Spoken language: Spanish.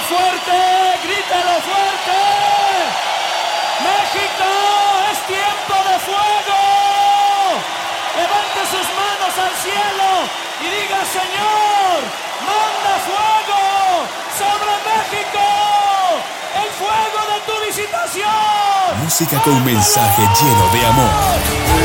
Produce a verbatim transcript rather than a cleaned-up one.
fuerte, grítalo fuerte. México, es tiempo de fuego. Levante sus manos al cielo y diga: Señor, manda fuego sobre México, el fuego de tu visitación. Música con mensaje lleno de amor.